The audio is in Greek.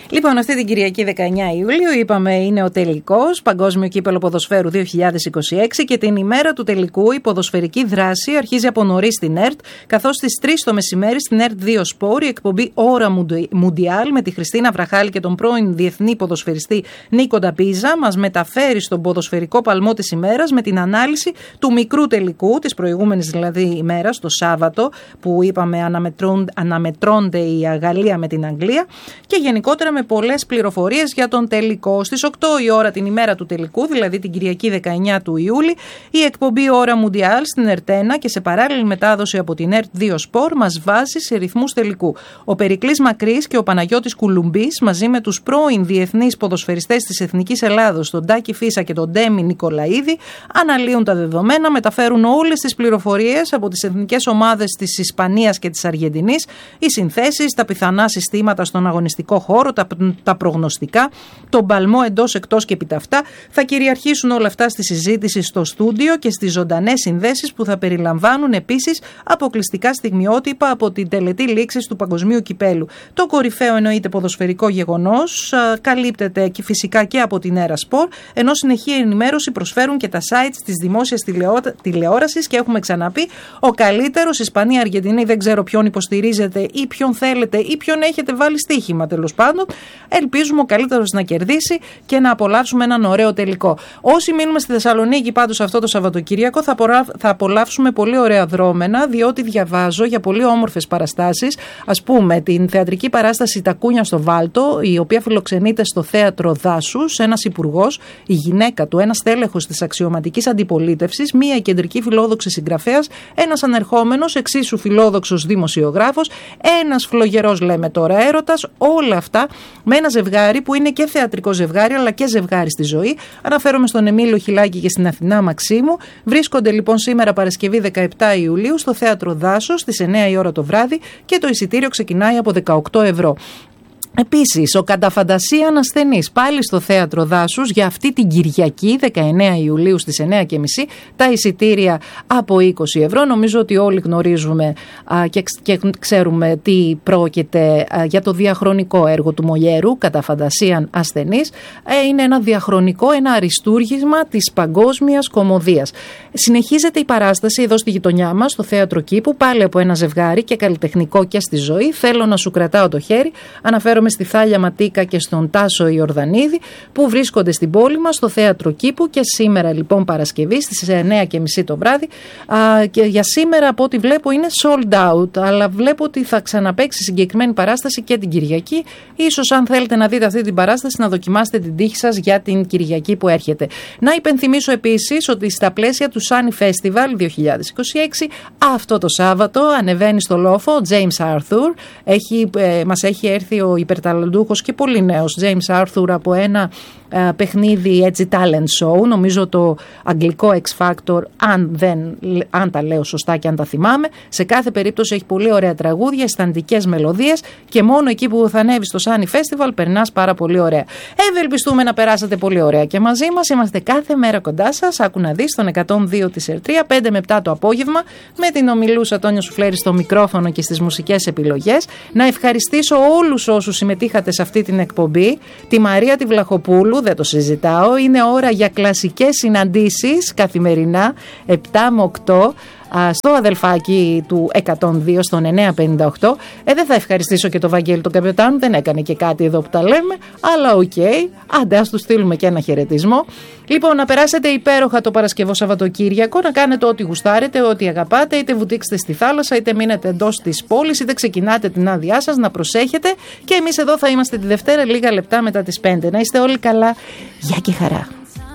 Λοιπόν, αυτή την Κυριακή 19 Ιουλίου είπαμε είναι ο τελικός Παγκόσμιο Κύπελλο Ποδοσφαίρου 2026 και την ημέρα του τελικού η ποδοσφαιρική δράση αρχίζει από νωρίς στην ΕΡΤ, καθώς στις 3 το μεσημέρι στην ΕΡΤ 2 Σπορ η εκπομπή Ώρα Μουντιάλ με τη Χριστίνα Βραχάλη και τον πρώην διεθνή ποδοσφαιριστή Νίκο Νταπίζα μας μεταφέρει στον ποδοσφαιρικό παλμό της ημέρας με την ανάλυση του μικρού τελικού, της προηγούμενης δηλαδή ημέρας, το Σάββατο, που είπαμε αναμετρώνται η Γαλλία με την Αγγλία, και γενικότερα με πολλές πληροφορίες για τον τελικό. Στις 8 η ώρα την ημέρα του τελικού, δηλαδή την Κυριακή 19 του Ιούλη, η εκπομπή Ώρα Μουντιάλ στην ΕΡΤ 1 και σε παράλληλη μετάδοση από την ΕΡΤ 2 Σπορ μας βάζει σε ρυθμούς τελικού. Ο Περικλής Μακρύς και ο Παναγιώτης Κουλουμπής μαζί με τους πρώην διεθνείς ποδοσφαιριστές της Εθνικής Ελλάδος, τον Τάκη Φίσα και τον Ντέμι Νικολαίδη, αναλύουν τα δεδομένα, μεταφέρουν όλες τις πληροφορίες από τις εθνικές ομάδες της Ισπανίας και της Αργεντινής, οι συνθέσεις, τα πιθανά συστήματα στον αγωνιστικό χώρο, τα προγνωστικά, τον παλμό εντός, εκτός και επί τα αυτά. Θα κυριαρχήσουν όλα αυτά στη συζήτηση στο στούντιο και στις ζωντανές συνδέσεις που θα περιλαμβάνουν επίσης αποκλειστικά στιγμιότυπα από την τελετή λήξης του Παγκοσμίου Κυπέλου. Το κορυφαίο εννοείται ποδοσφαιρικό γεγονός καλύπτεται και φυσικά και από την Έρα Σπορ, ενώ συνεχή ενημέρωση προσφέρουν και τα sites της δημόσιας τηλεόρασης και έχουμε ξαναπεί ο καλύτερος, Ισπανία-Αργεντινή, δεν ξέρω ποιον υποστηρίζετε ή ποιον θέλετε ή ποιον έχετε βάλει στοίχημα τέλος πάντων. Ελπίζουμε ο καλύτερος να κερδίσει και να απολαύσουμε έναν ωραίο τελικό. Όσοι μείνουμε στη Θεσσαλονίκη πάντως αυτό το Σαββατοκύριακο θα απολαύσουμε πολύ ωραία δρόμενα, διότι διαβάζω για πολύ όμορφες παραστάσεις. Ας πούμε την θεατρική παράσταση Τα Κούνια στο Βάλτο, η οποία φιλοξενείται στο Θέατρο Δάσους, ένας υπουργός, η γυναίκα του, ένας τέλεχος της αξιωματικής αντιπολίτευσης, μία κεντρική φιλόδοξη συγγραφέας, ένας ανερχόμενος εξίσου φιλόδοξος δημοσιογράφος, ένας φλογερός λέμε τώρα έρωτας, όλα αυτά με ένα ζευγάρι που είναι και θεατρικό ζευγάρι αλλά και ζευγάρι στη ζωή. Αναφέρομαι στον Εμίλιο Χιλάκη και στην Αθηνά Μαξίμου. Βρίσκονται λοιπόν σήμερα Παρασκευή 17 Ιουλίου στο Θέατρο Δάσος στις 9 η ώρα το βράδυ και το εισιτήριο ξεκινάει από 18 ευρώ. Επίσης, ο κατά φαντασίαν ασθενής πάλι στο Θέατρο Δάσους για αυτή την Κυριακή 19 Ιουλίου στις 9.30, τα εισιτήρια από 20 ευρώ. Νομίζω ότι όλοι γνωρίζουμε και ξέρουμε τι πρόκειται για το διαχρονικό έργο του Μολιέρου, κατά φαντασίαν ασθενής. Είναι ένα διαχρονικό, ένα αριστούργημα της παγκόσμιας κωμωδίας. Συνεχίζεται η παράσταση εδώ στη γειτονιά μας, στο Θέατρο Κήπου, πάλι από ένα ζευγάρι και καλλιτεχνικό και στη ζωή. Θέλω να σου κρατάω το χέρι. Αναφέρομαι στη Θάλια Ματίκα και στον Τάσο Ιορδανίδη που βρίσκονται στην πόλη μας στο Θέατρο Κήπου και σήμερα λοιπόν Παρασκευή στις 9.30 το βράδυ, και για σήμερα από ό,τι βλέπω είναι sold out, αλλά βλέπω ότι θα ξαναπαίξει συγκεκριμένη παράσταση και την Κυριακή. Ίσως αν θέλετε να δείτε αυτή την παράσταση να δοκιμάσετε την τύχη σας για την Κυριακή που έρχεται. Να υπενθυμίσω επίσης ότι στα πλαίσια του Sunny Festival 2026 αυτό το Σάββατο ανεβαίνει στο λόφο ο James Arthur. Μας έχει έρθει ο υπερταλαντούχος και πολύ νέος James Arthur από ένα παιχνίδι έτσι talent show, νομίζω το αγγλικό X Factor, αν τα λέω σωστά και αν τα θυμάμαι. Σε κάθε περίπτωση έχει πολύ ωραία τραγούδια, αισθαντικές μελωδίες και μόνο εκεί που θα ανέβει στο Sunny Festival περνάς πάρα πολύ ωραία. Ευελπιστούμε να περάσετε πολύ ωραία και μαζί μας. Είμαστε κάθε μέρα κοντά σας. Άκου να δεις στον 102 της Ερτρία 5 με 7 το απόγευμα με την ομιλούσα Τόνια Σουφλέρη στο μικρόφωνο και στις μουσικές επιλογές. Να ευχαριστήσω όλους όσους συμμετείχατε σε αυτή την εκπομπή. Τη Μαρία τη Βλαχοπούλου, δεν το συζητάω, είναι ώρα για κλασικές συναντήσεις καθημερινά 7 με 8 στο αδελφάκι του 102 στον 958. Δεν θα ευχαριστήσω και το Βαγγέλη τον Καπετάνο, δεν έκανε και κάτι εδώ που τα λέμε, αλλά οκ, άντε ας του στείλουμε και ένα χαιρετισμό. Λοιπόν, να περάσετε υπέροχα το Παρασκευό Σαββατοκύριακο, να κάνετε ό,τι γουστάρετε, ό,τι αγαπάτε, είτε βουτήξετε στη θάλασσα, είτε μείνετε εντός της πόλης, είτε ξεκινάτε την άδειά σας, να προσέχετε και εμείς εδώ θα είμαστε τη Δευτέρα λίγα λεπτά μετά τις 5. Να είστε όλοι καλά, γεια και χαρά.